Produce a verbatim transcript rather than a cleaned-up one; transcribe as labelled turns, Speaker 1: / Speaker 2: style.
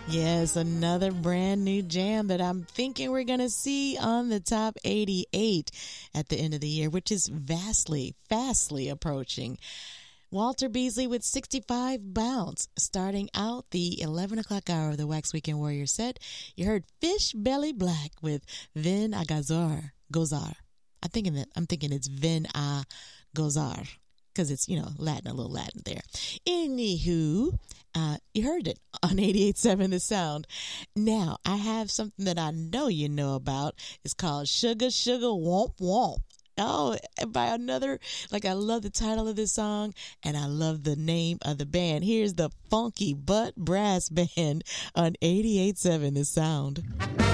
Speaker 1: Yes, another brand new jam that I'm thinking we're going to see on the top eighty-eight at the end of the year, which is vastly, fastly approaching. Walter Beasley with sixty-five Bounce, starting out the eleven o'clock hour of the Wax Weekend Warrior set. You heard Fish Belly Black with Vin a Gozar. Gozar. I'm thinking that I'm thinking it's Vin a Gozar because it's, you know, Latin, a little Latin there. Anywho, uh, you heard it on eighty-eight point seven The Sound. Now, I have something that I know you know about. It's called Sugar Sugar Womp Womp. Oh, by another, like, I love the title of this song, and I love the name of the band. Here's the Funky Butt Brass Band on eighty-eight point seven The Sound.